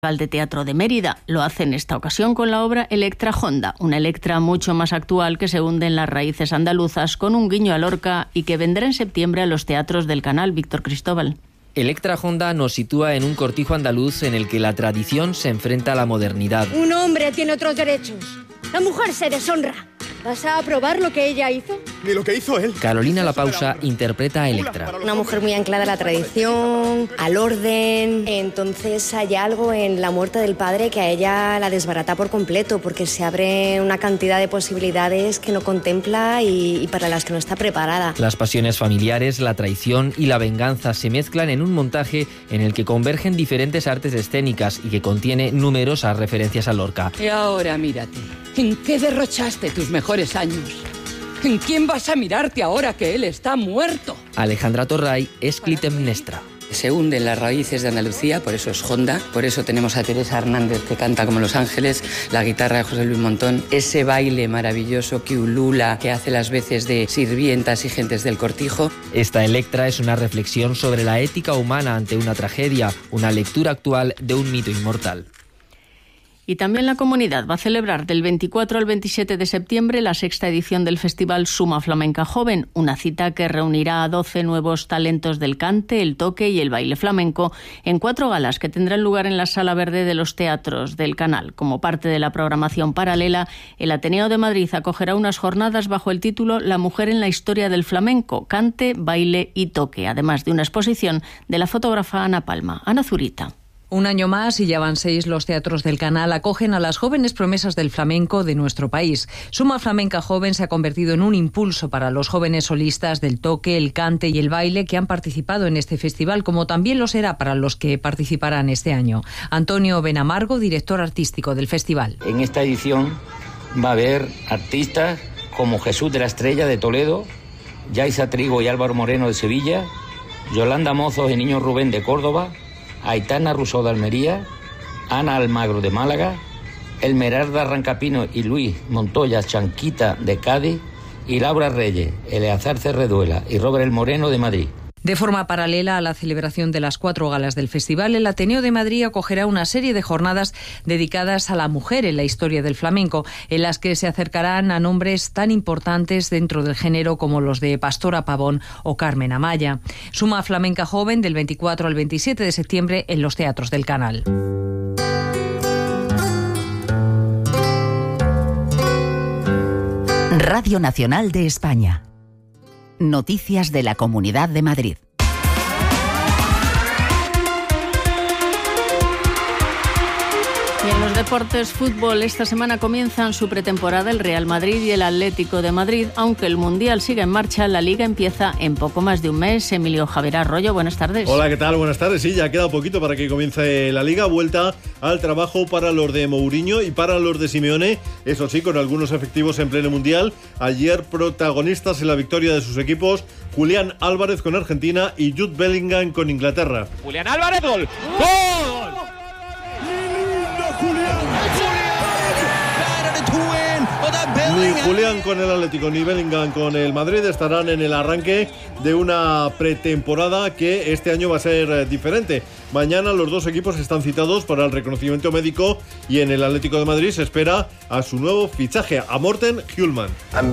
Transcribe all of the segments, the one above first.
de Teatro de Mérida. Lo hace en esta ocasión con la obra Electra Honda, una Electra mucho más actual que se hunde en las raíces andaluzas con un guiño a Lorca y que vendrá en septiembre a los teatros del Canal. Víctor Cristóbal. Electra Honda nos sitúa en un cortijo andaluz en el que la tradición se enfrenta a la modernidad. Un hombre tiene otros derechos. La mujer se deshonra. ¿Vas a aprobar lo que ella hizo? Ni lo que hizo él. Carolina La Pausa interpreta a Electra. Una mujer muy anclada a la tradición, al orden. Entonces hay algo en la muerte del padre que a ella la desbarata por completo, porque se abre una cantidad de posibilidades que no contempla y para las que no está preparada. Las pasiones familiares, la traición y la venganza se mezclan en un montaje en el que convergen diferentes artes escénicas y que contiene numerosas referencias a Lorca. Y ahora mírate, ¿en qué derrochaste tus mejores años? ¿En quién vas a mirarte ahora que él está muerto? Alejandra Torray es Clitemnestra. Se hunde en las raíces de Andalucía, por eso es Honda, por eso tenemos a Teresa Hernández que canta como Los Ángeles, la guitarra de José Luis Montón, ese baile maravilloso que ulula, que hace las veces de sirvientas y gentes del cortijo. Esta Electra es una reflexión sobre la ética humana ante una tragedia, una lectura actual de un mito inmortal. Y también la comunidad va a celebrar del 24 al 27 de septiembre la sexta edición del Festival Suma Flamenca Joven, una cita que reunirá a 12 nuevos talentos del cante, el toque y el baile flamenco en 4 galas que tendrán lugar en la Sala Verde de los Teatros del Canal. Como parte de la programación paralela, el Ateneo de Madrid acogerá unas jornadas bajo el título La mujer en la historia del flamenco, cante, baile y toque, además de una exposición de la fotógrafa Ana Palma. Ana Zurita. Un año más y ya van 6 los teatros del Canal acogen a las jóvenes promesas del flamenco de nuestro país. Suma Flamenca Joven se ha convertido en un impulso para los jóvenes solistas del toque, el cante y el baile que han participado en este festival, como también lo será para los que participarán este año. Antonio Benamargo, director artístico del festival. En esta edición va a haber artistas como Jesús de la Estrella de Toledo, Yaisa Trigo y Álvaro Moreno de Sevilla, Yolanda Mozos y Niño Rubén de Córdoba, Aitana Rousseau de Almería, Ana Almagro de Málaga, Elmerarda Rancapino y Luis Montoya Chanquita de Cádiz y Laura Reyes, Eleazar Cerreduela y Robert El Moreno de Madrid. De forma paralela a la celebración de las 4 galas del festival, el Ateneo de Madrid acogerá una serie de jornadas dedicadas a la mujer en la historia del flamenco, en las que se acercarán a nombres tan importantes dentro del género como los de Pastora Pavón o Carmen Amaya. Suma Flamenca Joven del 24 al 27 de septiembre en los teatros del Canal. Radio Nacional de España. Noticias de la Comunidad de Madrid. Y en los deportes, fútbol, esta semana comienzan su pretemporada el Real Madrid y el Atlético de Madrid. Aunque el Mundial sigue en marcha, la Liga empieza en poco más de un mes. Emilio Javier Arroyo, buenas tardes. Hola, ¿qué tal? Buenas tardes. Sí, ya queda poquito para que comience la Liga. Vuelta al trabajo para los de Mourinho y para los de Simeone. Eso sí, con algunos efectivos en pleno Mundial. Ayer protagonistas en la victoria de sus equipos, Julián Álvarez con Argentina y Jude Bellingham con Inglaterra. Julián Álvarez, gol. ¡Gol! Ni Julián con el Atlético ni Bellingham con el Madrid estarán en el arranque de una pretemporada que este año va a ser diferente. Mañana los dos equipos están citados para el reconocimiento médico y en el Atlético de Madrid se espera a su nuevo fichaje, a Morten Hjulmand.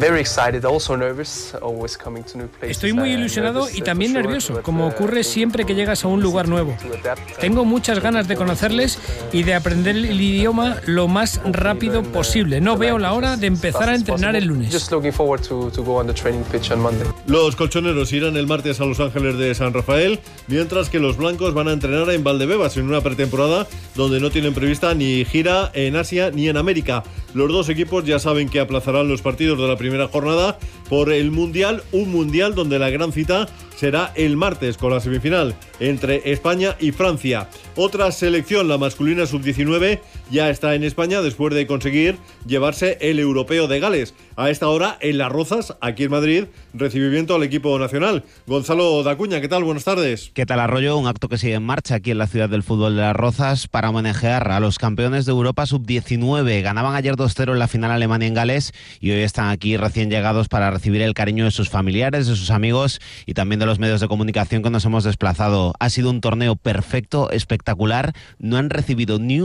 Estoy muy ilusionado y también nervioso, como ocurre siempre que llegas a un lugar nuevo. Tengo muchas ganas de conocerles y de aprender el idioma lo más rápido posible. No veo la hora de empezar a entrenar el lunes. Los colchoneros irán el martes a Los Ángeles de San Rafael, mientras que los blancos van a entrenar en Valdebebas en una pretemporada donde no tienen prevista ni gira en Asia ni en América. Los dos equipos ya saben que aplazarán los partidos de la primera jornada por el Mundial, un Mundial donde la gran cita será el martes con la semifinal entre España y Francia. Otra selección, la masculina sub-19, ya está en España después de conseguir llevarse el europeo de Gales. A esta hora, en Las Rozas, aquí en Madrid, recibimiento al equipo nacional. Gonzalo Dacuña, ¿qué tal? Buenas tardes. ¿Qué tal, Arroyo? Un acto que sigue en marcha aquí en la ciudad del fútbol de Las Rozas para homenajear a los campeones de Europa sub-19. Ganaban ayer 2-0 en la final Alemania en Gales y hoy están aquí recién llegados para recibir el cariño de sus familiares, de sus amigos y también de los medios de comunicación que nos hemos desplazado. Ha sido un torneo perfecto, espectacular. No han recibido ni